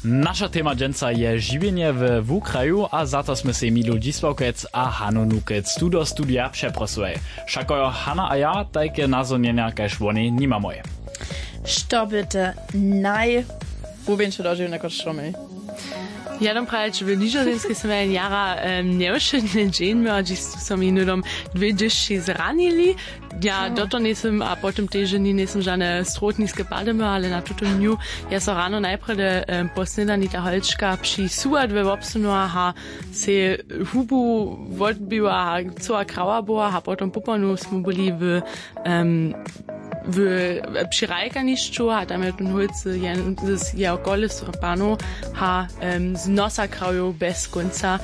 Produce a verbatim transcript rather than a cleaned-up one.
Nasza tema dżęca je žiwienie w Wukraju, a za to sme se Milu Dzisławkec a Hanu Nukec tu do studia przeprosuje. Šakojo Hanna a ja tajke nazonienia kaž woni nimamoj. Što bitte naj uwięcie dożył na kosztomy. Ja dom prawie, że w niżorzymskiej sme jara um, nieuszedne dżenmy, a dziś są mi nudom dwie dyszki zranili. Ja no. Doto nisem, a potem też nie nisem żadne strotniske pademy, ale na tutum dniu ja so rano najprede um, posnedani ta holčka przy suad we wopsunua, ha se hubu wodbiła, ha coa krała była, ha potem poponu smo byli w um, w przyrajkaniszczu, ha tam je ten holce z jeokole z panu, ha um, z nosa kraju bez końca.